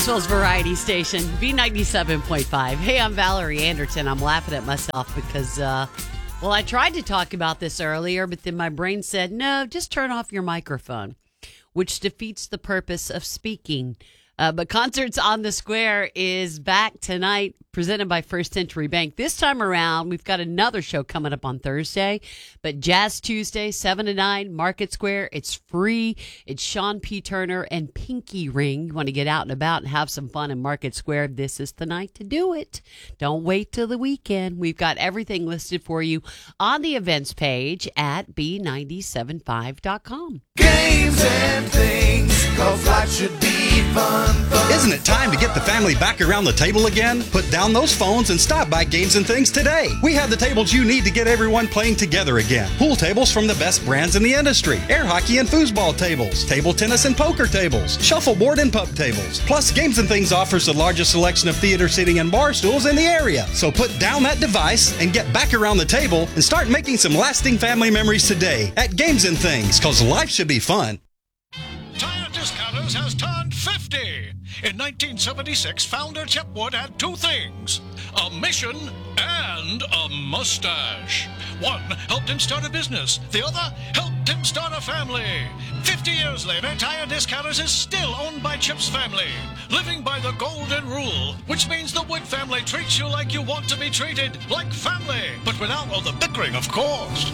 Nashville's variety station, B97.5. Hey, I'm Valerie Anderson. I'm laughing at myself because, I tried to talk about this earlier, but then my brain said, no, just turn off your microphone, which defeats the purpose of speaking. But Concerts on the Square is back tonight, presented by First Century Bank. This time around, we've got another show coming up on Thursday, but Jazz Tuesday, 7 to 9, Market Square. It's free. It's Sean P. Turner and Pinky Ring. You want to get out and about and have some fun in Market Square. This is the night to do it. Don't wait till the weekend. We've got everything listed for you on the events page at B975.com. Games and things, 'cause life should be fun. Isn't it time to get the family back around the table again? Put down those phones and stop by Games and Things today. We have the tables you need to get everyone playing together again. Pool tables from the best brands in the industry. Air hockey and foosball tables. Table tennis and poker tables. Shuffleboard and pub tables. Plus, Games and Things offers the largest selection of theater seating and bar stools in the area. So put down that device and get back around the table and start making some lasting family memories today at Games and Things, because life should be fun. Tire Discounters has turned 50. In 1976, founder Chip Wood had two things: a mission and a mustache. One helped him start a business. The other helped him start a family. 50 years later, Tire Discounters is still owned by Chip's family, living by the golden rule, which means the Wood family treats you like you want to be treated, like family, but without all the bickering, of course.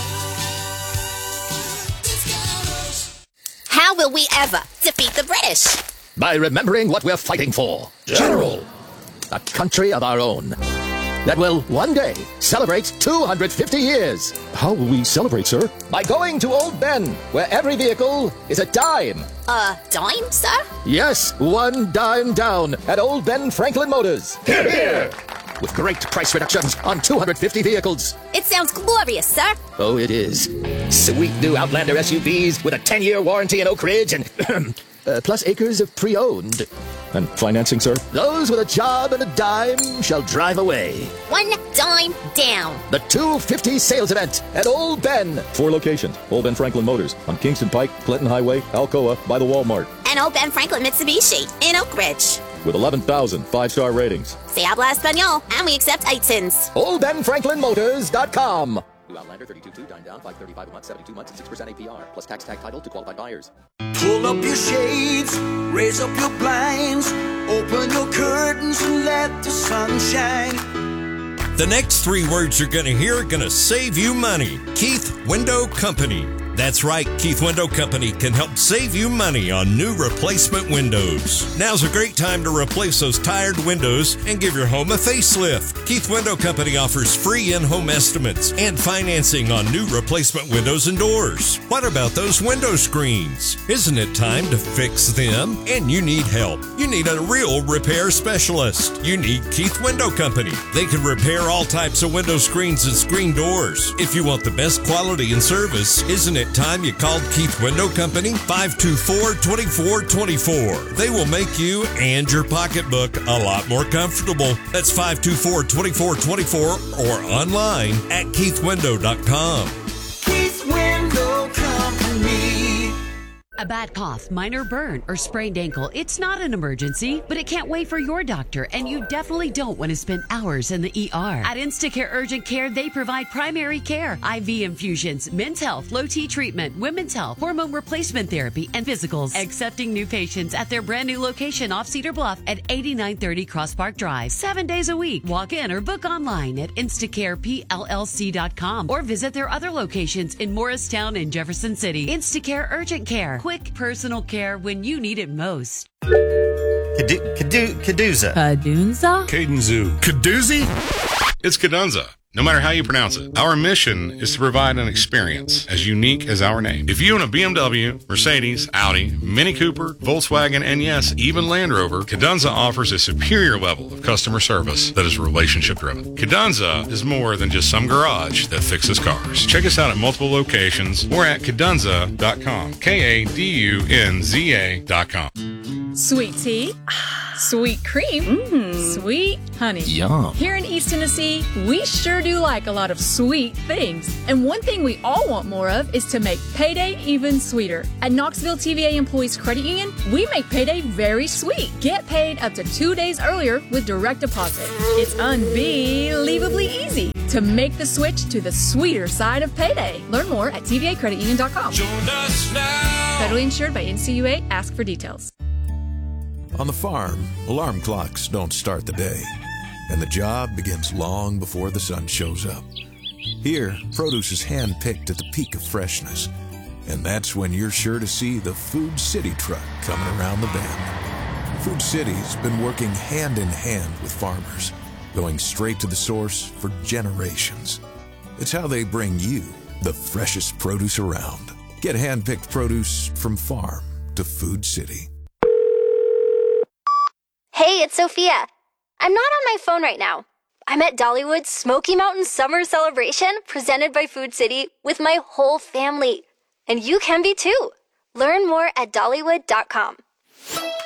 How will we ever defeat the British? By remembering what we're fighting for. General. A country of our own that will one day celebrate 250 years. How will we celebrate, sir? By going to Old Ben, where every vehicle is a dime. A dime, sir? Yes, one dime down at Old Ben Franklin Motors. Hear, hear. With great price reductions on 250 vehicles. It sounds glorious, sir. Oh, it is. Sweet new Outlander SUVs with a 10-year warranty in Oak Ridge and plus acres of pre-owned. And financing, sir? Those with a job and a dime shall drive away. One dime down. The 250 sales event at Old Ben. 4 locations. Old Ben Franklin Motors on Kingston Pike, Clinton Highway, Alcoa, by the Walmart. And Old Ben Franklin Mitsubishi in Oak Ridge. With 11,000 5-star ratings. Se habla español, and we accept iTunes. OldBenFranklinMotors.com. New Outlander 32.2, dine down, 535 a month, 72 months, and 6% APR, plus tax tag title to qualified buyers. Pull up your shades, raise up your blinds, open your curtains and let the sun shine. The next 3 words you're going to hear are going to save you money. Keith Window Company. That's right, Keith Window Company can help save you money on new replacement windows. Now's a great time to replace those tired windows and give your home a facelift. Keith Window Company offers free in-home estimates and financing on new replacement windows and doors. What about those window screens? Isn't it time to fix them? And you need help. You need a real repair specialist. You need Keith Window Company. They can repair all types of window screens and screen doors. If you want the best quality and service, isn't it time you called Keith Window Company? 524-2424. They will make you and your pocketbook a lot more comfortable. That's 524-2424 or online at keithwindow.com. Keith Window Company. A bad cough, minor burn, or sprained ankle. It's not an emergency, but it can't wait for your doctor, and you definitely don't want to spend hours in the ER. At Instacare Urgent Care, they provide primary care, IV infusions, men's health, low T treatment, women's health, hormone replacement therapy, and physicals. Accepting new patients at their brand new location off Cedar Bluff at 8930 Cross Park Drive. 7 days a week. Walk in or book online at InstacarePLLC.com or visit their other locations in Morristown and Jefferson City. Instacare Urgent Care. Quick personal care when you need it most. Caduza. Cadoozy? It's Cadunza. No matter how you pronounce it. Our mission is to provide an experience as unique as our name. If you own a BMW, Mercedes, Audi, Mini Cooper, Volkswagen, and yes, even Land Rover, Cadunza offers a superior level of customer service that is relationship-driven. Cadunza is more than just some garage that fixes cars. Check us out at multiple locations or at cadunza.com. Kadunza.com. Sweet tea? sweet cream, sweet honey. Yum. Here in East Tennessee, we sure do like a lot of sweet things. And one thing we all want more of is to make payday even sweeter. At Knoxville TVA Employees Credit Union, we make payday very sweet. Get paid up to 2 days earlier with direct deposit. It's unbelievably easy to make the switch to the sweeter side of payday. Learn more at tvacreditunion.com. Join us now. Federally insured by NCUA. Ask for details. On the farm, alarm clocks don't start the day, and the job begins long before the sun shows up. Here, produce is hand-picked at the peak of freshness, and that's when you're sure to see the Food City truck coming around the bend. Food City's been working hand in hand with farmers, going straight to the source for generations. It's how they bring you the freshest produce around. Get hand-picked produce from farm to Food City. Hey, it's Sophia. I'm not on my phone right now. I'm at Dollywood's Smoky Mountain Summer Celebration presented by Food City with my whole family. And you can be too. Learn more at Dollywood.com.